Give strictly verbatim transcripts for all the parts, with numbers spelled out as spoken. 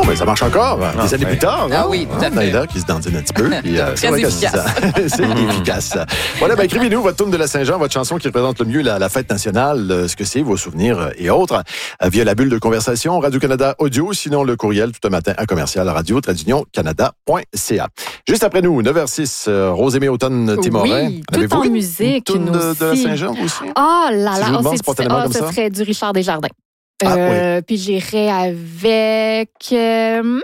mais ça marche encore. Ah, des années ouais. plus tard. Ah hein? oui, tout à fait. Naïda qui se dandine un petit peu. Puis, euh, c'est Très vrai efficace. Que c'est, c'est efficace. Voilà, ben, écrivez-nous votre tourne de la Saint-Jean, votre chanson qui représente le mieux la, la fête nationale, euh, ce que c'est, vos souvenirs et autres, euh, via la bulle de conversation, Radio-Canada Audio, sinon le courriel tout un matin à commercial radio traduction canada point c a. Juste après nous, neuf heures six, euh, Rosemée Automne-Timorin. Oui, tout en musique. Une tourne de, de la Saint-Jean, vous aussi? Ah là si là, oh, oh, c'est spontanément oh, comme ce ça? serait du Richard Desjardins. Ah, euh, oui. Puis j'irais avec... Euh,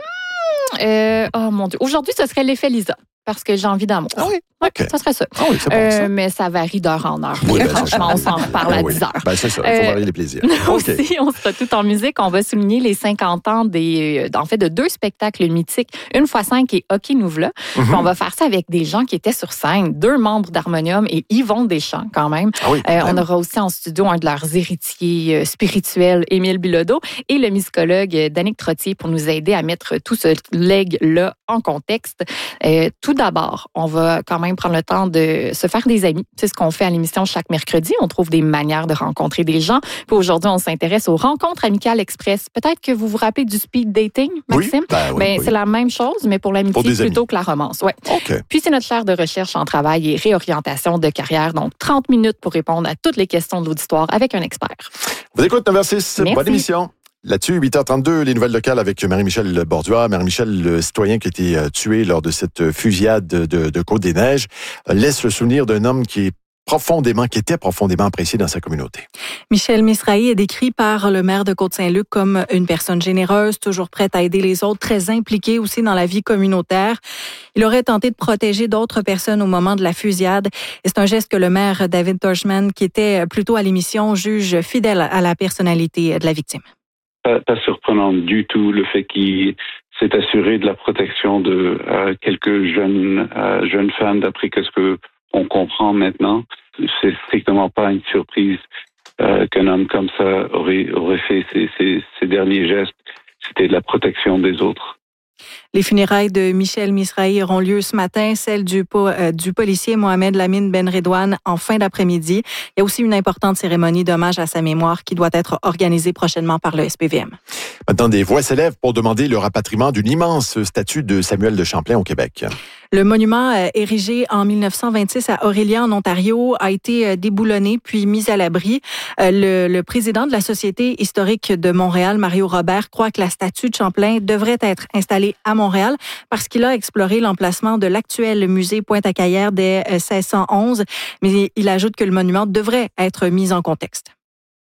euh, oh mon Dieu. Aujourd'hui, ce serait l'effet Lisa, parce que j'ai envie d'amour. Ah oui? OK. Ça serait ça. Ah oui, c'est bon, euh, ça. Mais ça varie d'heure en heure. Oui, ben, franchement, on s'en reparle ben, à oui. dix heures. Ben, c'est ça, il faut Euh, varier les plaisirs. Aussi, Okay. on sera tout en musique. On va souligner les cinquante ans des, en fait, de deux spectacles mythiques, Une fois cinq et Hockey Nouvela. Mm-hmm. Puis on va faire ça avec des gens qui étaient sur scène, deux membres d'Harmonium et Yvon Deschamps, quand même. Ah oui, euh, quand on même. aura aussi en studio un de leurs héritiers euh, spirituels, Émile Bilodeau, et le musicologue euh, Danick Trottier pour nous aider à mettre tout ce leg-là en contexte. Euh, tout d'abord, on va quand même prendre le temps de se faire des amis. C'est ce qu'on fait à l'émission chaque mercredi. On trouve des manières de rencontrer des gens. Puis aujourd'hui, on s'intéresse aux rencontres amicales express. Peut-être que vous vous rappelez du speed dating, Maxime? Oui, ben oui, ben, oui. C'est la même chose, mais pour l'amitié Pour des plutôt amis. que la romance. Ouais. OK. Puis c'est notre chaire de recherche en travail et réorientation de carrière. Donc, trente minutes pour répondre à toutes les questions de l'auditoire avec un expert. Vous écoutez neuf heures six, Merci. bonne émission. Là-dessus, huit heures trente-deux, les nouvelles locales avec Marie-Michel Borduas. Marie-Michel, le citoyen qui a été euh, tué lors de cette fusillade de, de, de Côte-des-Neiges, euh, laisse le souvenir d'un homme qui est profondément, qui était profondément apprécié dans sa communauté. Michel Misrahi est décrit par le maire de Côte-Saint-Luc comme une personne généreuse, toujours prête à aider les autres, très impliquée aussi dans la vie communautaire. Il aurait tenté de protéger d'autres personnes au moment de la fusillade. Et c'est un geste que le maire David Torchman, qui était plutôt à l'émission, juge fidèle à la personnalité de la victime. Pas, pas surprenant du tout le fait qu'il s'est assuré de la protection de euh, quelques jeunes euh, jeunes femmes, d'après ce que on comprend maintenant. C'est strictement pas une surprise euh, qu'un homme comme ça aurait aurait fait ces, ces, ces derniers gestes. C'était de la protection des autres. Les funérailles de Michel Misrahi auront lieu ce matin, celle du, po- euh, du policier Mohamed Lamine Ben Redouane en fin d'après-midi. Il y a aussi une importante cérémonie d'hommage à sa mémoire qui doit être organisée prochainement par le S P V M. Maintenant, des voix s'élèvent pour demander le rapatriement d'une immense statue de Samuel de Champlain au Québec. Le monument euh, érigé en dix-neuf cent vingt-six à Aurélien, en Ontario, a été euh, déboulonné puis mis à l'abri. Euh, le, le président de la Société historique de Montréal, Mario Robert, croit que la statue de Champlain devrait être installée à Montréal parce qu'il a exploré l'emplacement de l'actuel musée Pointe-à-Cayère dès euh, seize cent onze. Mais il ajoute que le monument devrait être mis en contexte.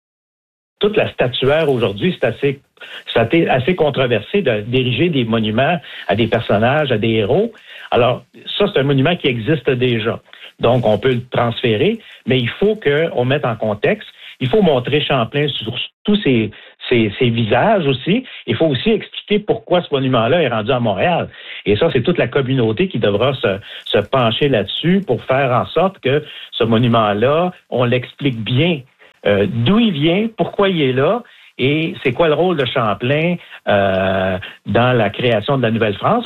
Toute la statuaire aujourd'hui, c'est assez, c'est assez controversé de, d'ériger des monuments à des personnages, à des héros. Alors, ça, c'est un monument qui existe déjà. Donc, on peut le transférer, mais il faut qu'on mette en contexte. Il faut montrer Champlain sur tous ses, ses, ses visages aussi. Il faut aussi expliquer pourquoi ce monument-là est rendu à Montréal. Et ça, c'est toute la communauté qui devra se, se pencher là-dessus pour faire en sorte que ce monument-là, on l'explique bien. Euh, d'où il vient, pourquoi il est là, et c'est quoi le rôle de Champlain euh, dans la création de la Nouvelle-France.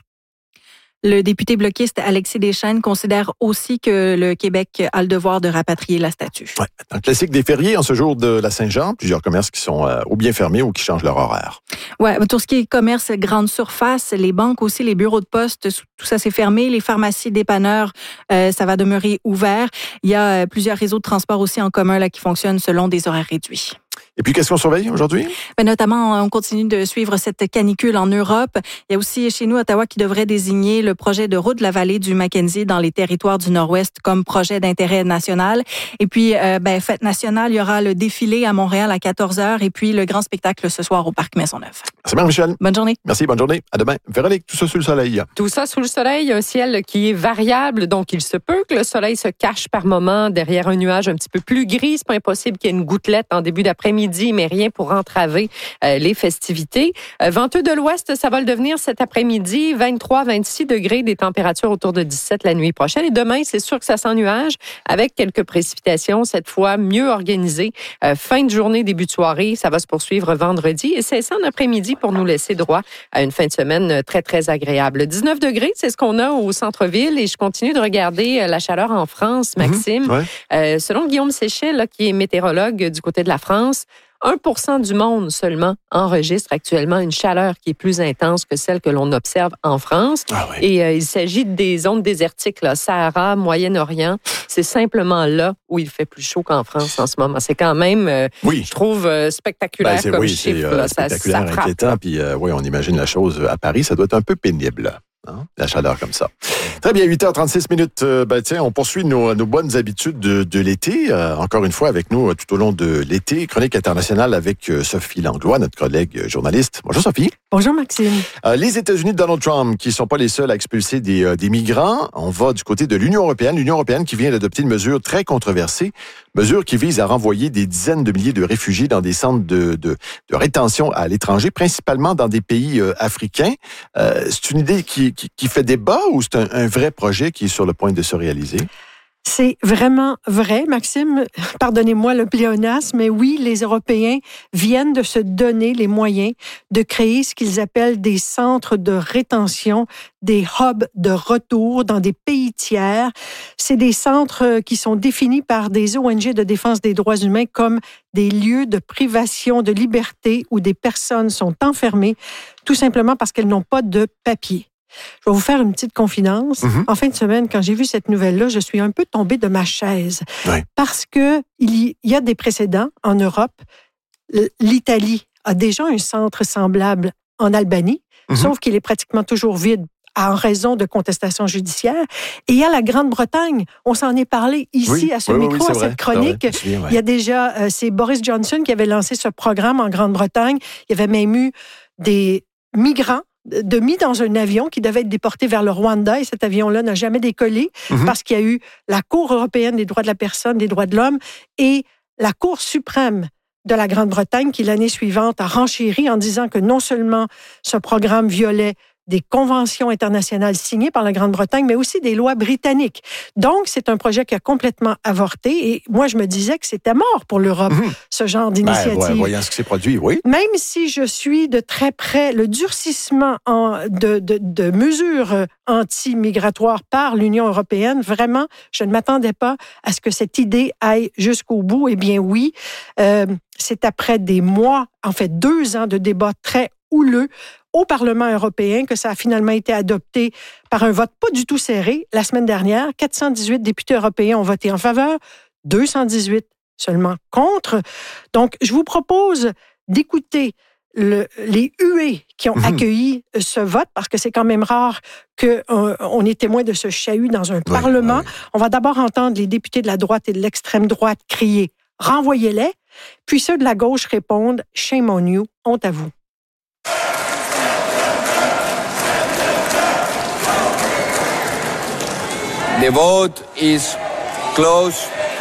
Le député bloquiste Alexis Deschênes considère aussi que le Québec a le devoir de rapatrier la statue. Ouais. Un classique des fériés en ce jour de la Saint-Jean, plusieurs commerces qui sont euh, ou bien fermés ou qui changent leur horaire. Ouais, tout ce qui est commerce, grande surface, les banques aussi, les bureaux de poste, tout ça c'est fermé. Les pharmacies, dépanneurs, euh, ça va demeurer ouvert. Il y a euh, plusieurs réseaux de transport aussi en commun là qui fonctionnent selon des horaires réduits. Et puis, qu'est-ce qu'on surveille aujourd'hui? Ben, notamment, on continue de suivre cette canicule en Europe. Il y a aussi chez nous, Ottawa, qui devrait désigner le projet de route de la vallée du Mackenzie dans les territoires du Nord-Ouest comme projet d'intérêt national. Et puis, euh, ben, fête nationale, il y aura le défilé à Montréal à quatorze heures et puis le grand spectacle ce soir au Parc Maisonneuve. Merci, Marie-Michel. Bonne journée. Merci, bonne journée. À demain. Véronique, tout ça sous le soleil. Tout ça sous le soleil, un ciel qui est variable, donc il se peut que le soleil se cache par moments derrière un nuage un petit peu plus gris. C'est pas impossible qu'il y ait une gouttelette en début d'après-midi, mais rien pour entraver euh, les festivités. Euh, venteux de l'ouest, ça va le devenir cet après-midi, vingt-trois à vingt-six degrés, des températures autour de dix-sept la nuit prochaine. Et demain, c'est sûr que ça s'ennuage avec quelques précipitations, cette fois mieux organisées. Euh, fin de journée, début de soirée, ça va se poursuivre vendredi et c'est ça en après-midi pour nous laisser droit à une fin de semaine très, très agréable. dix-neuf degrés, c'est ce qu'on a au centre-ville et je continue de regarder la chaleur en France, Maxime. Mmh, ouais. euh, selon Guillaume Séchet, là, qui est météorologue du côté de la France, un pour cent du monde seulement enregistre actuellement une chaleur qui est plus intense que celle que l'on observe en France. Ah oui. Et euh, il s'agit des zones désertiques, là, Sahara, Moyen-Orient. C'est simplement là où il fait plus chaud qu'en France en ce moment. C'est quand même, euh, oui. je trouve, euh, spectaculaire ben, c'est, comme oui, chiffre. C'est, euh, là. spectaculaire, ça, ça frappe, inquiétant. Puis euh, oui, on imagine la chose à Paris, ça doit être un peu pénible. Hein? La chaleur comme ça. Très bien, huit heures trente-six minutes. Euh, ben, tiens, on poursuit nos, nos bonnes habitudes de, de l'été. Euh, encore une fois, avec nous euh, tout au long de l'été. Chronique internationale avec euh, Sophie Langlois, notre collègue euh, journaliste. Bonjour Sophie. Bonjour Maxime. Euh, les États-Unis de Donald Trump, qui ne sont pas les seuls à expulser des, euh, des migrants. On va du côté de l'Union européenne. L'Union européenne qui vient d'adopter une mesure très controversée. Mesure qui vise à renvoyer des dizaines de milliers de réfugiés dans des centres de, de, de rétention à l'étranger, principalement dans des pays euh, africains. Euh, c'est une idée qui, qui, qui fait débat ou c'est un, un vrai projet qui est sur le point de se réaliser? C'est vraiment vrai, Maxime. Pardonnez-moi le pléonasme, mais oui, les Européens viennent de se donner les moyens de créer ce qu'ils appellent des centres de rétention, des hubs de retour dans des pays tiers. C'est des centres qui sont définis par des O N G de défense des droits humains comme des lieux de privation de liberté où des personnes sont enfermées tout simplement parce qu'elles n'ont pas de papier. Je vais vous faire une petite confidence. Mm-hmm. En fin de semaine, quand j'ai vu cette nouvelle-là, je suis un peu tombée de ma chaise. Oui. Parce que il y a des précédents en Europe. L'Italie a déjà un centre semblable en Albanie, mm-hmm. sauf qu'il est pratiquement toujours vide en raison de contestations judiciaires. Et il y a la Grande-Bretagne. On s'en est parlé ici, oui, à ce oui, micro, oui, à cette chronique. Souviens, ouais. Il y a déjà, euh, c'est Boris Johnson qui avait lancé ce programme en Grande-Bretagne. Il y avait même eu des migrants de mis dans un avion qui devait être déporté vers le Rwanda et cet avion-là n'a jamais décollé mm-hmm. parce qu'il y a eu la Cour européenne des droits de la personne, des droits de l'homme et la Cour suprême de la Grande-Bretagne qui, l'année suivante, a renchéri en disant que non seulement ce programme violait des conventions internationales signées par la Grande-Bretagne, mais aussi des lois britanniques. Donc, c'est un projet qui a complètement avorté. Et moi, je me disais que c'était mort pour l'Europe, mmh. ce genre d'initiative. Ben, ouais, voyant ce qui s'est produit, oui. Même si je suis de très près le durcissement en, de, de, de mesures anti-migratoires par l'Union européenne, vraiment, je ne m'attendais pas à ce que cette idée aille jusqu'au bout. Eh bien, oui, euh, c'est après des mois, en fait, deux ans de débats très houleux au Parlement européen que ça a finalement été adopté par un vote pas du tout serré. La semaine dernière, quatre cent dix-huit députés européens ont voté en faveur, deux cent dix-huit seulement contre. Donc, je vous propose d'écouter le, les huées qui ont mmh. accueilli ce vote, parce que c'est quand même rare qu'on est témoin de ce chahut dans un oui, Parlement. Oui. On va d'abord entendre les députés de la droite et de l'extrême droite crier « Renvoyez-les », puis ceux de la gauche répondent « Shame on you, honte à vous ». The vote is closed.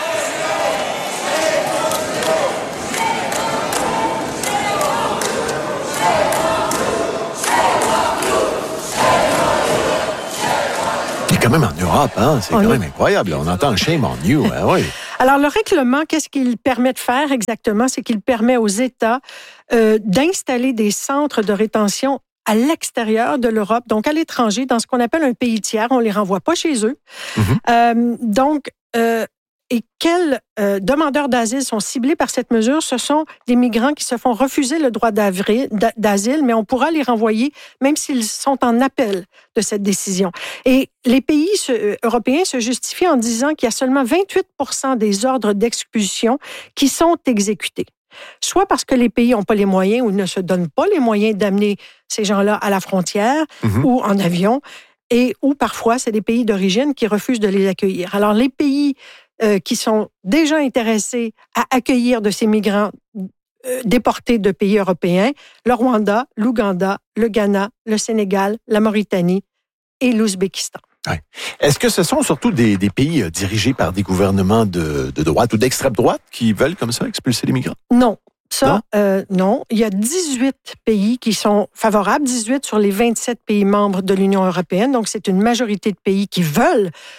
C'est quand même en Europe, hein? C'est on quand est... même incroyable. On entend shame on you, hein? Oui. Alors, le règlement, qu'est-ce qu'il permet de faire exactement? C'est qu'il permet aux États euh, d'installer des centres de rétention à l'extérieur de l'Europe, donc à l'étranger, dans ce qu'on appelle un pays tiers. On ne les renvoie pas chez eux. Mm-hmm. Euh, donc, euh, et quels euh, demandeurs d'asile sont ciblés par cette mesure? Ce sont des migrants qui se font refuser le droit d'asile, mais on pourra les renvoyer même s'ils sont en appel de cette décision. Et les pays se, européens se justifient en disant qu'il y a seulement vingt-huit pour cent des ordres d'expulsion qui sont exécutés. Soit parce que les pays n'ont pas les moyens ou ne se donnent pas les moyens d'amener ces gens-là à la frontière mmh. ou en avion, et ou parfois c'est des pays d'origine qui refusent de les accueillir. Alors les pays euh, qui sont déjà intéressés à accueillir de ces migrants euh, déportés de pays européens, le Rwanda, l'Ouganda, le Ghana, le Sénégal, la Mauritanie et l'Ouzbékistan. Ouais. Est-ce que ce sont surtout des, des pays dirigés par des gouvernements de, de droite ou d'extrême droite qui veulent comme ça expulser les migrants? Non. Ça, non? Euh, non. Il y a dix-huit pays qui sont favorables, dix-huit sur les vingt-sept pays membres de l'Union européenne. Donc, c'est une majorité de pays qui veulent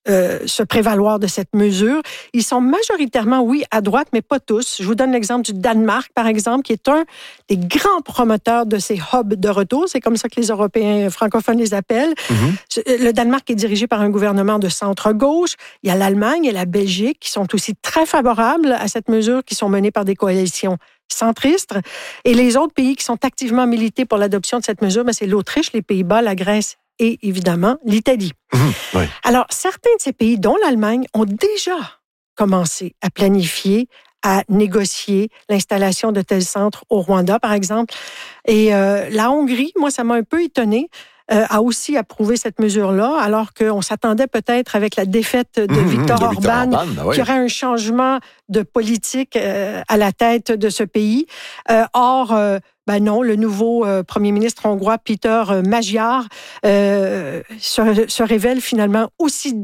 euh, se prévaloir de cette mesure. Ils sont majoritairement, oui, à droite, mais pas tous. Je vous donne l'exemple du Danemark, par exemple, qui est un des grands promoteurs de ces hubs de retour. C'est comme ça que les Européens francophones les appellent. Mm-hmm. Le Danemark est dirigé par un gouvernement de centre-gauche. Il y a l'Allemagne et la Belgique qui sont aussi très favorables à cette mesure, qui sont menées par des coalitions centristes. Et les autres pays qui sont activement milités pour l'adoption de cette mesure, ben, c'est l'Autriche, les Pays-Bas, la Grèce et évidemment l'Italie. Mmh, oui. Alors, certains de ces pays, dont l'Allemagne, ont déjà commencé à planifier, à négocier l'installation de tels centres au Rwanda, par exemple. Et euh, la Hongrie, moi, ça m'a un peu étonnée, euh, a aussi approuvé cette mesure-là, alors qu'on s'attendait peut-être avec la défaite de mmh, Viktor de Orban, Orban ben oui. qu'il y aurait un changement de politique euh, à la tête de ce pays. Euh, or, euh, ben non, le nouveau euh, premier ministre hongrois, Peter Magyar, euh, se, se révèle finalement aussi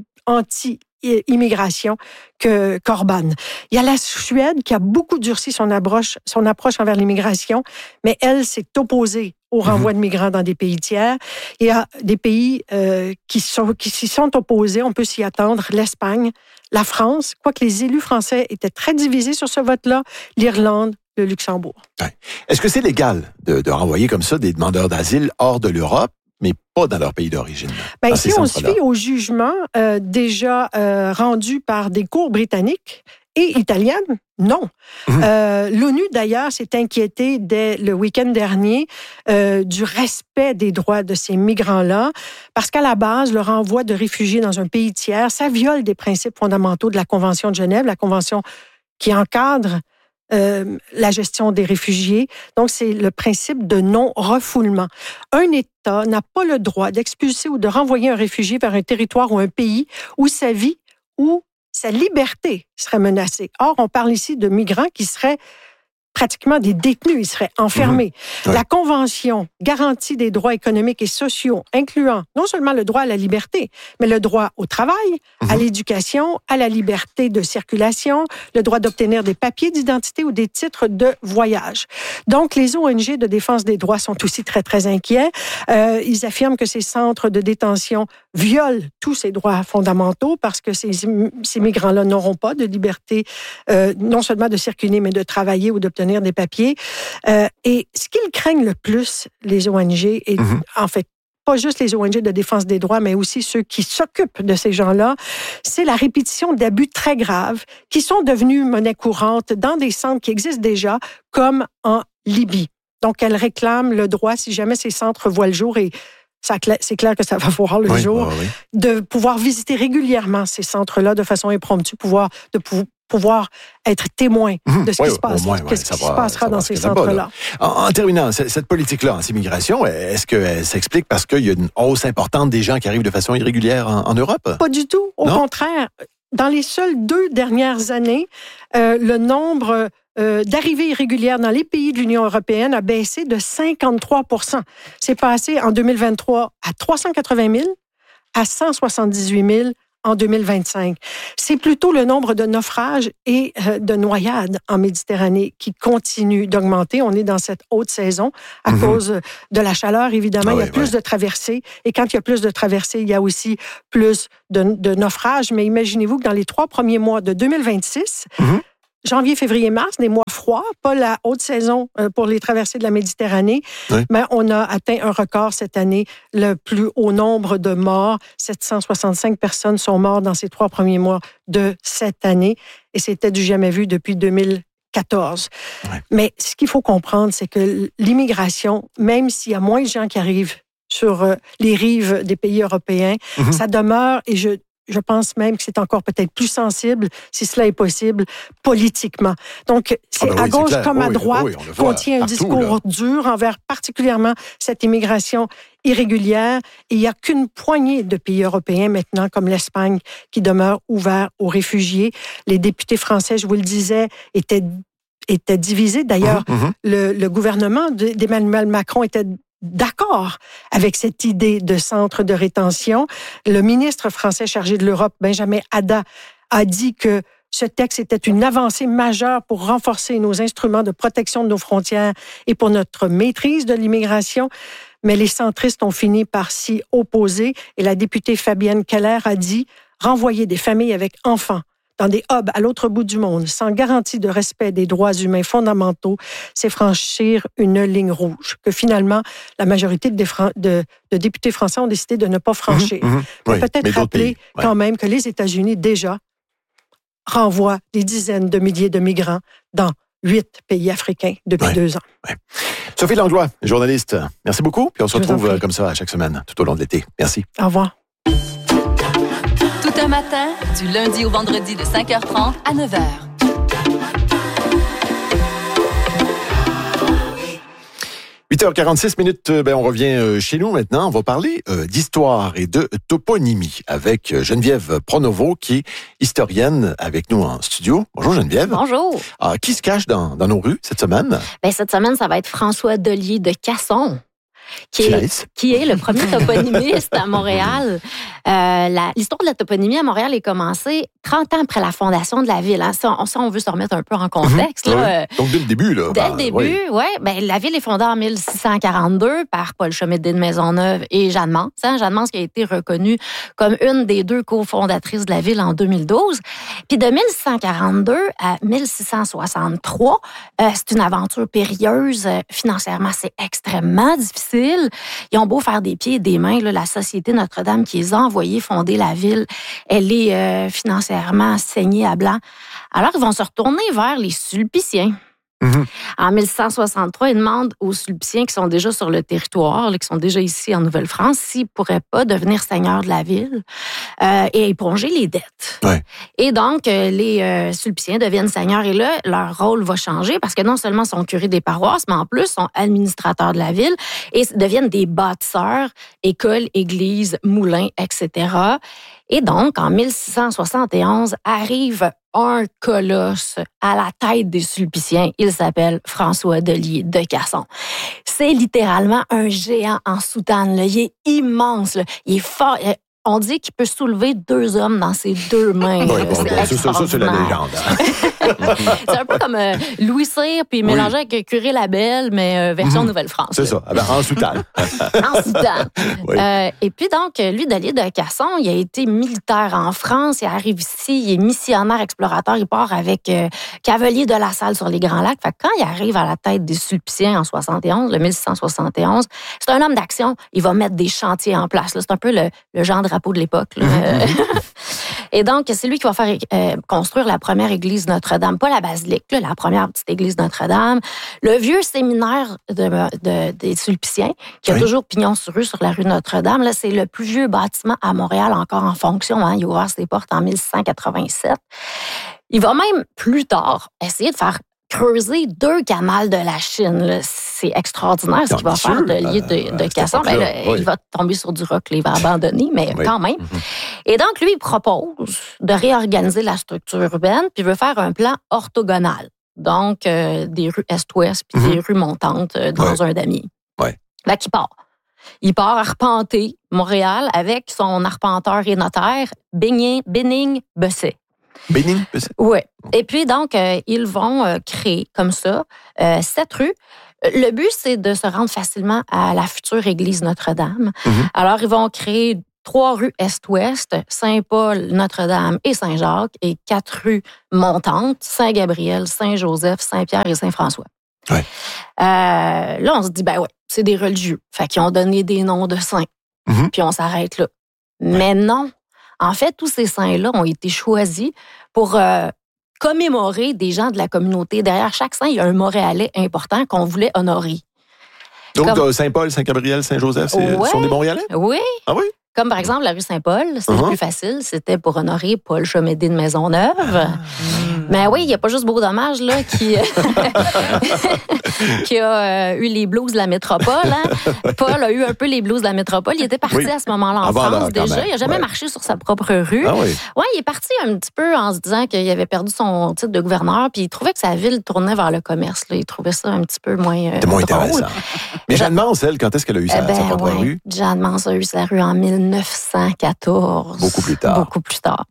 anti-immigration que qu'Orban. Il y a la Suède qui a beaucoup durci son approche, son approche envers l'immigration, mais elle s'est opposée au renvoi mmh. de migrants dans des pays tiers. Il y a des pays euh, qui sont qui s'y sont opposés, on peut s'y attendre, l'Espagne, la France, quoique les élus français étaient très divisés sur ce vote-là, l'Irlande, le Luxembourg. Ouais. Est-ce que c'est légal de, de renvoyer comme ça des demandeurs d'asile hors de l'Europe, mais pas dans leur pays d'origine? Bien, si on se fie au jugement euh, déjà euh, rendu par des cours britanniques et italiennes, non. Mmh. Euh, L'ONU, d'ailleurs, s'est inquiétée dès le week-end dernier euh, du respect des droits de ces migrants-là, parce qu'à la base, le renvoi de réfugiés dans un pays tiers, ça viole des principes fondamentaux de la Convention de Genève, la Convention qui encadre Euh, la gestion des réfugiés. Donc, c'est le principe de non-refoulement. Un État n'a pas le droit d'expulser ou de renvoyer un réfugié vers un territoire ou un pays où sa vie ou sa liberté serait menacée. Or, on parle ici de migrants qui seraient pratiquement des détenus, ils seraient enfermés. Mmh. Ouais. La Convention garantit des droits économiques et sociaux, incluant non seulement le droit à la liberté, mais le droit au travail, mmh. à l'éducation, à la liberté de circulation, le droit d'obtenir des papiers d'identité ou des titres de voyage. Donc, les O N G de défense des droits sont aussi très, très inquiets. Euh, ils affirment que ces centres de détention violent tous ces droits fondamentaux parce que ces, ces migrants-là n'auront pas de liberté, euh, non seulement de circuler, mais de travailler ou d'obtenir des papiers. Euh, et ce qu'ils craignent le plus, les O N G, et mmh. en fait, pas juste les O N G de défense des droits, mais aussi ceux qui s'occupent de ces gens-là, c'est la répétition d'abus très graves qui sont devenus monnaie courante dans des centres qui existent déjà, comme en Libye. Donc, elles réclament le droit, si jamais ces centres voient le jour, et ça, c'est clair que ça va voir le oui, jour, oui. de pouvoir visiter régulièrement ces centres-là de façon impromptue, pouvoir, de pouvoir pouvoir être témoin mmh, de ce qui, oui, se, passe, moins, ouais, ce qui se passera dans ces centres-là. En, en terminant, cette politique-là anti-immigration, est-ce qu'elle s'explique parce qu'il y a une hausse importante des gens qui arrivent de façon irrégulière en, en Europe? Pas du tout. Au non? contraire, dans les seules deux dernières années, euh, le nombre euh, d'arrivées irrégulières dans les pays de l'Union européenne a baissé de cinquante-trois pour cent. C'est passé en deux mille vingt-trois à trois cent quatre-vingt mille, à cent soixante-dix-huit mille en deux mille vingt-cinq. C'est plutôt le nombre de naufrages et euh, de noyades en Méditerranée qui continue d'augmenter. On est dans cette haute saison à mmh. cause de la chaleur, évidemment. Ah il y a oui, plus ouais. de traversées. Et quand il y a plus de traversées, il y a aussi plus de, de naufrages. Mais imaginez-vous que dans les trois premiers mois de deux mille vingt-six, mmh. janvier, février, mars, des mois froids, pas la haute saison pour les traversées de la Méditerranée, oui. mais on a atteint un record cette année, le plus haut nombre de morts. sept cent soixante-cinq personnes sont mortes dans ces trois premiers mois de cette année, et c'était du jamais vu depuis deux mille quatorze. Oui. Mais ce qu'il faut comprendre, c'est que l'immigration, même s'il y a moins de gens qui arrivent sur les rives des pays européens, mm-hmm. ça demeure, et je Je pense même que c'est encore peut-être plus sensible, si cela est possible, politiquement. Donc, c'est ah ben oui, à gauche c'est comme à droite oui, oui, qu'on tient un partout, discours là. dur envers particulièrement cette immigration irrégulière. Et il n'y a qu'une poignée de pays européens maintenant, comme l'Espagne, qui demeurent ouverts aux réfugiés. Les députés français, je vous le disais, étaient, étaient divisés. D'ailleurs, mmh, mmh. Le, le gouvernement d'Emmanuel Macron était d'accord avec cette idée de centre de rétention. Le ministre français chargé de l'Europe, Benjamin Haddad, a dit que ce texte était une avancée majeure pour renforcer nos instruments de protection de nos frontières et pour notre maîtrise de l'immigration. Mais les centristes ont fini par s'y opposer et la députée Fabienne Keller a dit Renvoyer des familles avec enfants dans des hubs à l'autre bout du monde, sans garantie de respect des droits humains fondamentaux, c'est franchir une ligne rouge que finalement, la majorité de, Fran- de, de députés français ont décidé de ne pas franchir. Mmh, mmh, oui, peut-être mais rappeler pays, ouais. quand même que les États-Unis, déjà, renvoient des dizaines de milliers de migrants dans huit pays africains depuis ouais, deux ans. Ouais. Sophie Langlois, journaliste, merci beaucoup. Puis on se Je retrouve comme ça à chaque semaine, tout au long de l'été. Merci. Au revoir. Tout un matin, du lundi au vendredi de cinq heures trente à neuf heures. huit heures quarante-six minutes, ben on revient chez nous maintenant. On va parler euh, d'histoire et de toponymie avec Geneviève Pronovo, qui est historienne avec nous en studio. Bonjour Geneviève. Bonjour. Alors, qui se cache dans, dans nos rues cette semaine? Ben, cette semaine, ça va être François Delier de Casson. Qui est, qui est le premier toponymiste à Montréal. Euh, la, l'histoire de la toponymie à Montréal est commencée trente ans après la fondation de la ville. Hein. Ça, on, ça, on veut se remettre un peu en contexte. Mmh. Là. Donc, dès le début. Là, dès ben, le début, oui. ouais, ben, la ville est fondée en mille six cent quarante-deux par Paul Chomédé de Maisonneuve et Jeanne Mance. Hein. Jeanne Mance qui a été reconnue comme une des deux cofondatrices de la ville en deux mille douze. Puis de mille six cent quarante-deux à mille six cent soixante-trois, euh, c'est une aventure périlleuse. Financièrement, c'est extrêmement difficile. Ils ont beau faire des pieds et des mains, là, la Société Notre-Dame qui les a envoyés fonder la ville, elle est euh, financièrement saignée à blanc. Alors, ils vont se retourner vers les Sulpiciens. Mm-hmm. En mille six cent soixante-trois, ils demandent aux Sulpiciens qui sont déjà sur le territoire, là, qui sont déjà ici en Nouvelle-France, s'ils ne pourraient pas devenir seigneurs de la ville euh, et éponger les dettes. Ouais. Et donc, euh, les euh, Sulpiciens deviennent seigneurs et là, leur rôle va changer parce que non seulement sont curés des paroisses, mais en plus sont administrateurs de la ville et deviennent des bâtisseurs, écoles, églises, moulins, et cetera. Et donc, en mille six cent soixante et onze, arrive un colosse à la tête des Sulpiciens. Il s'appelle François Delier de Casson. C'est littéralement un géant en soutane. Là. Il est immense. Là. Il est fort. On dit qu'il peut soulever deux hommes dans ses deux mains. Oui, c'est okay. ça, ça, c'est la légende. C'est un peu comme euh, Louis Cyr, puis mélangé oui. avec Curé Labelle, mais euh, version mmh. Nouvelle-France. C'est là. Ça, ben, en soutane. en soutane. Oui. Euh, et puis donc, lui, Delier de Casson, il a été militaire en France, il arrive ici, il est missionnaire explorateur, il part avec euh, Cavelier de la Salle sur les Grands Lacs. Fait que quand il arrive à la tête des Sulpiciens en soixante et onze, le mille six cent soixante et onze, c'est un homme d'action, il va mettre des chantiers en place. Là. C'est un peu le, le genre de drapeau de l'époque. Là. Mmh. Et donc, c'est lui qui va faire euh, construire la première église Notre-Dame, pas la basilique, là, la première petite église Notre-Dame. Le vieux séminaire de, de, des Sulpiciens, qui a oui. toujours pignon sur rue sur la rue Notre-Dame, là, c'est le plus vieux bâtiment à Montréal encore en fonction. Hein. Il a ouvert ses portes en mille six cent quatre-vingt-sept. Il va même, plus tard, essayer de faire creuser deux canals de la Chine. Là. C'est extraordinaire ce qu'il va faire de lier de, de Casson. Ben, là, oui. Il va tomber sur du roc, il va abandonner, mais oui. quand même. Mm-hmm. Et donc, lui, il propose de réorganiser la structure urbaine, puis il veut faire un plan orthogonal. Donc, euh, des rues est-ouest, puis mm-hmm. des rues montantes euh, dans oui. un damier. Oui. Là, qui part. Il part arpenter Montréal avec son arpenteur et notaire, Bénigne, Bénigne Besset. Bénigne? Oui. Et puis, donc, euh, ils vont euh, créer comme ça euh, sept rues. Le but, c'est de se rendre facilement à la future église Notre-Dame. Mm-hmm. Alors, ils vont créer trois rues est-ouest, Saint-Paul, Notre-Dame et Saint-Jacques, et quatre rues montantes, Saint-Gabriel, Saint-Joseph, Saint-Pierre et Saint-François. Ouais. Euh, là, on se dit, ben ouais, c'est des religieux. Fait qu'ils ont donné des noms de saints. Mm-hmm. Puis on s'arrête là. Ouais. Mais non. En fait, tous ces saints-là ont été choisis pour euh, commémorer des gens de la communauté. Derrière chaque saint, il y a un Montréalais important qu'on voulait honorer. Donc, Comme... Saint-Paul, Saint-Gabriel, Saint-Joseph, c'est, ouais. sont des Montréalais? Oui. Ah oui? Comme par exemple la rue Saint-Paul, c'est uh-huh. le plus facile, c'était pour honorer Paul Chomédé de Maisonneuve. Ah. Mais oui, il n'y a pas juste Beau Dommage là, qui, qui a euh, eu les blues de la métropole. Hein. Paul a eu un peu les blues de la métropole. Il était parti oui. à ce moment-là en Avant France déjà. Même. Il n'a jamais ouais. marché sur sa propre rue. Ah oui. Ouais, il est parti un petit peu en se disant qu'il avait perdu son titre de gouverneur, puis il trouvait que sa ville tournait vers le commerce. Là. Il trouvait ça un petit peu moins euh, C'est moins drôle. Intéressant. Mais Jeanne Mance, elle, quand est-ce qu'elle a eu sa, ben, sa propre ouais. rue? Jeanne Mance a eu sa rue en mille neuf cent quatorze. Beaucoup plus tard. Beaucoup plus tard.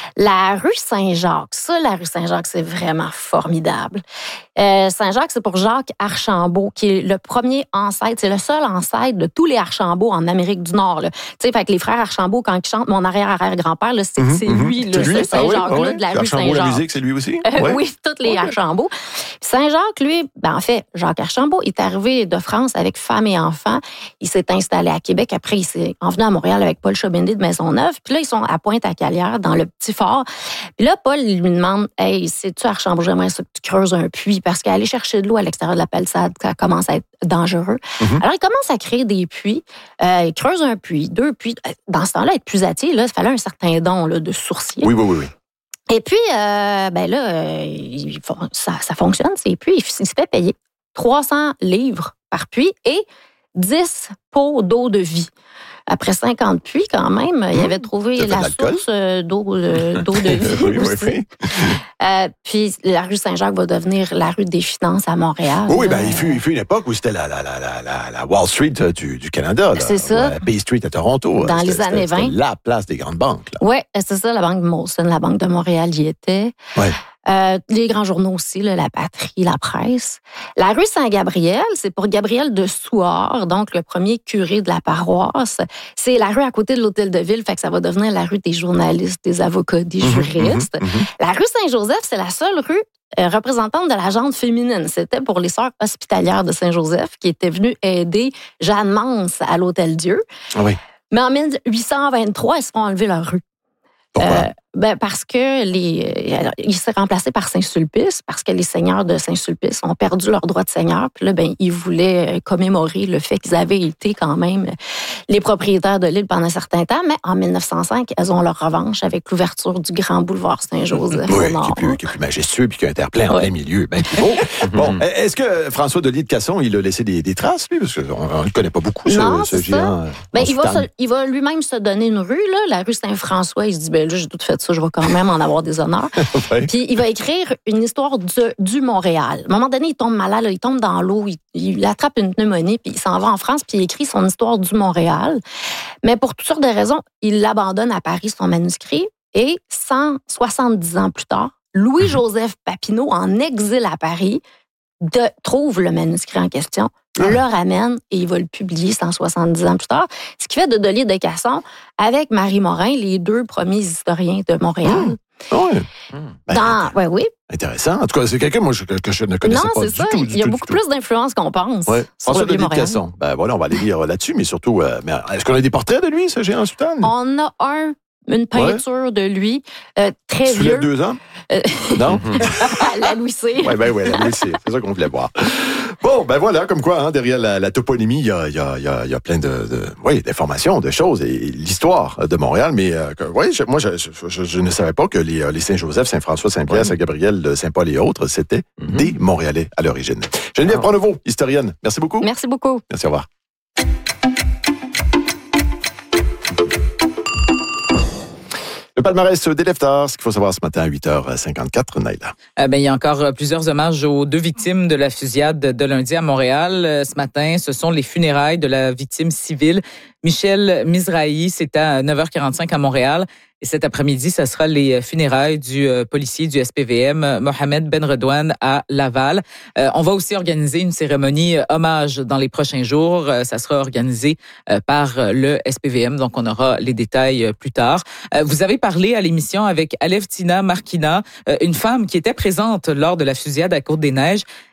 La rue Saint-Jacques, ça, la rue Saint-Jacques, c'est vraiment formidable. Euh, Saint-Jacques, c'est pour Jacques Archambault, qui est le premier ancêtre, c'est le seul ancêtre de tous les Archambault en Amérique du Nord. Tu sais, fait que les frères Archambault, quand ils chantent mon arrière-arrière-grand-père, là, c'est, mm-hmm, c'est lui, là, c'est lui? Ce Saint-Jacques-là, ah oui, ah oui. de la rue Archambault, Saint-Jacques. La musique, c'est lui aussi? Euh, ouais. Oui, tous les ouais. Archambault. Saint-Jacques, lui, ben, en fait, Jacques Archambault est arrivé de France avec femme et enfants. Il s'est installé à Québec. Après, il s'est envenu à Montréal avec Paul Chobindi de Maisonneuve. Puis là, ils sont à Pointe-à-Calière, dans le petit fort. Puis là, Paul, il lui demande, « Hey, sais-tu, Archambault, j'aimerais ça que tu creuses un puits. » Parce qu'aller chercher de l'eau à l'extérieur de la palissade, ça commence à être dangereux. Mm-hmm. Alors, il commence à créer des puits. Euh, il creuse un puits, deux puits. Dans ce temps-là, être puisatier, là, il fallait un certain don là, de sourcier. Oui, oui, oui, oui. Et puis, euh, ben là, euh, il, ça, ça fonctionne, ces puits. Il, il se fait payer trois cents livres par puits et dix pots d'eau de vie. Après cinquante puits, quand même, mmh. il avait trouvé la source d'eau, euh, d'eau de vie. Oui, aussi. Oui, oui. Euh, puis la rue Saint-Jacques va devenir la rue des finances à Montréal. Oui, ben, il, fut, il fut une époque où c'était la, la, la, la, la Wall Street du, du Canada. Là, c'est ça. La Bay Street à Toronto. Dans c'était, les années c'était, vingt. C'était la place des grandes banques. Oui, c'est ça, la Banque de Molson, la Banque de Montréal y était. Oui. Euh, les grands journaux aussi, là, la Patrie, la Presse. La rue Saint-Gabriel, c'est pour Gabriel de Souard, donc le premier curé de la paroisse. C'est la rue à côté de l'Hôtel de Ville, fait que ça va devenir la rue des journalistes, des avocats, des juristes. Mmh, mmh, mmh. La rue Saint-Joseph, c'est la seule rue euh, représentante de la gente féminine. C'était pour les sœurs hospitalières de Saint-Joseph qui étaient venues aider Jeanne Mance à l'Hôtel-Dieu. Oui. Mais en dix-huit cent vingt-trois, elles se font enlever leur rue. Pourquoi? Euh, ben parce que les, alors, il s'est remplacé par Saint-Sulpice, parce que les seigneurs de Saint-Sulpice ont perdu leur droit de seigneur. Puis là, ben, ils voulaient commémorer le fait qu'ils avaient été quand même les propriétaires de l'île pendant un certain temps. Mais en mille neuf cent cinq, elles ont leur revanche avec l'ouverture du grand boulevard Saint-Joseph. Oui, au nord. Qui, est plus, qui est plus majestueux puis qui a un terre-plein en plein milieu. Ben, oh, bon, est-ce que François Delisle de Casson, il a laissé des, des traces, lui? Parce qu'on ne connaît pas beaucoup, non, ce, ce géant. Ben, il, va se, il va lui-même se donner une rue, là, la rue Saint-François. Il se dit, ben là, j'ai tout fait ça, je vais quand même en avoir des honneurs. Ouais. Puis il va écrire une histoire du, du Montréal. À un moment donné, il tombe malade, là, il tombe dans l'eau, il, il attrape une pneumonie, puis il s'en va en France, puis il écrit son histoire du Montréal. Mais pour toutes sortes de raisons, il l'abandonne à Paris, son manuscrit, et cent soixante-dix ans plus tard, Louis-Joseph Papineau, en exil à Paris, de, trouve le manuscrit en question, le ramène et il va le publier cent soixante-dix ans plus tard. Ce qui fait de Delisle de Casson avec Marie Morin, les deux premiers historiens de Montréal. Mmh. Oui. Ben, Dans, ouais, oui. Intéressant. En tout cas, c'est quelqu'un moi, que, que je ne connaissais non, pas c'est du ça. tout. Il y a tout, beaucoup tout. plus d'influence qu'on pense. Ouais. François Delisle de Casson. Casson. Ben voilà, on va aller lire là-dessus, mais surtout, euh, mais est-ce qu'on a des portraits de lui, ce géant sultan? On a un. Une peinture ouais. de lui, euh, très tu vieux. Tu deux ans? Euh... Non? La Louis C. Oui, ben oui, la Louis C. C'est ça qu'on voulait voir. Bon, ben voilà, comme quoi, hein, derrière la, la toponymie, il y a, y, a, y, a, y a plein de, de oui, d'informations, de choses, et, et l'histoire de Montréal. Mais euh, que, oui, je, moi, je, je, je ne savais pas que les, les Saint-Joseph, Saint-François, Saint-Pierre, ouais. Saint-Gabriel, Saint-Paul et autres, c'était mm-hmm. des Montréalais à l'origine. Geneviève oh. Pronovo, historienne. Merci beaucoup. Merci beaucoup. Merci, au revoir. Le palmarès des leftards, ce qu'il faut savoir ce matin à huit heures cinquante-quatre, Naïla. Euh, ben, il y a encore plusieurs hommages aux deux victimes de la fusillade de lundi à Montréal. Ce matin, ce sont les funérailles de la victime civile Michel Mizrahi. C'est à neuf heures quarante-cinq à Montréal. Et cet après-midi, ce sera les funérailles du euh, policier du S P V M, Mohamed Benredouane, à Laval. Euh, on va aussi organiser une cérémonie euh, hommage dans les prochains jours. Euh, ça sera organisé euh, par le S P V M, donc on aura les détails euh, plus tard. Euh, vous avez parlé à l'émission avec Alevtina Markina, euh, une femme qui était présente lors de la fusillade à Côte-des-Neiges.